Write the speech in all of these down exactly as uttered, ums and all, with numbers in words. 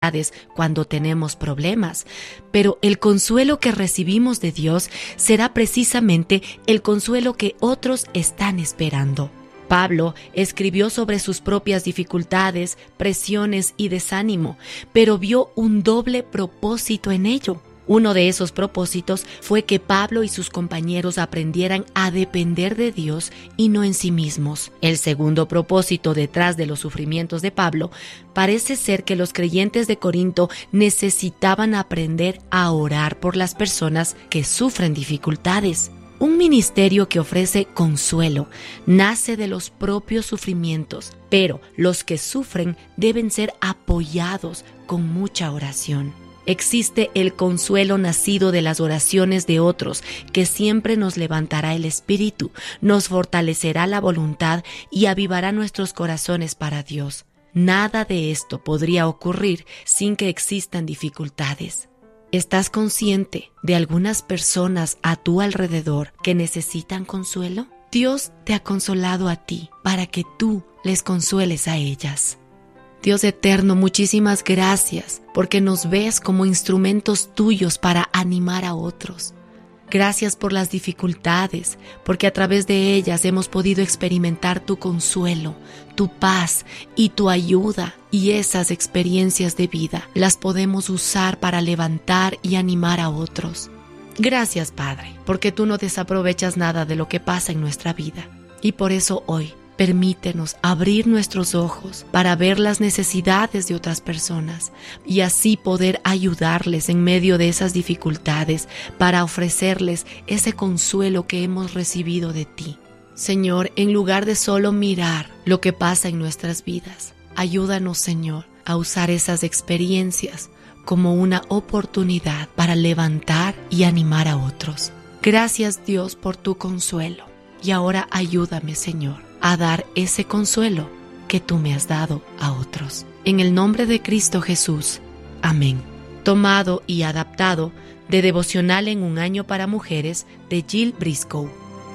dificultades, cuando tenemos problemas, pero el consuelo que recibimos de Dios será precisamente el consuelo que otros están esperando. Pablo escribió sobre sus propias dificultades, presiones y desánimo, pero vio un doble propósito en ello. Uno de esos propósitos fue que Pablo y sus compañeros aprendieran a depender de Dios y no en sí mismos. El segundo propósito detrás de los sufrimientos de Pablo parece ser que los creyentes de Corinto necesitaban aprender a orar por las personas que sufren dificultades. Un ministerio que ofrece consuelo nace de los propios sufrimientos, pero los que sufren deben ser apoyados con mucha oración. Existe el consuelo nacido de las oraciones de otros, que siempre nos levantará el espíritu, nos fortalecerá la voluntad y avivará nuestros corazones para Dios. Nada de esto podría ocurrir sin que existan dificultades. ¿Estás consciente de algunas personas a tu alrededor que necesitan consuelo? Dios te ha consolado a ti para que tú les consueles a ellas. Dios eterno, muchísimas gracias porque nos ves como instrumentos tuyos para animar a otros. Gracias por las dificultades, porque a través de ellas hemos podido experimentar tu consuelo, tu paz y tu ayuda, y esas experiencias de vida las podemos usar para levantar y animar a otros. Gracias, Padre, porque tú no desaprovechas nada de lo que pasa en nuestra vida, y por eso hoy permítenos abrir nuestros ojos para ver las necesidades de otras personas y así poder ayudarles en medio de esas dificultades para ofrecerles ese consuelo que hemos recibido de ti. Señor, en lugar de solo mirar lo que pasa en nuestras vidas, ayúdanos, Señor, a usar esas experiencias como una oportunidad para levantar y animar a otros. Gracias, Dios, por tu consuelo. Y ahora ayúdame, Señor, a dar ese consuelo que tú me has dado a otros. En el nombre de Cristo Jesús. Amén. Tomado y adaptado de Devocional en un año para mujeres de Jill Briscoe.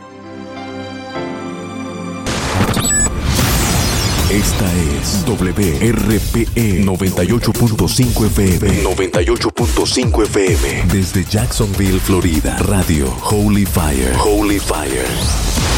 Esta es W R P E noventa y ocho punto cinco F M. noventa y ocho punto cinco F M. Desde Jacksonville, Florida. Radio Holy Fire. Holy Fire.